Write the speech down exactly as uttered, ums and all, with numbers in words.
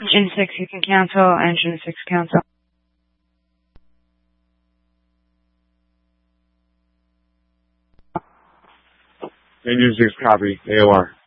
Engine six, you can cancel. Engine six, cancel. Engine six, copy. A O R.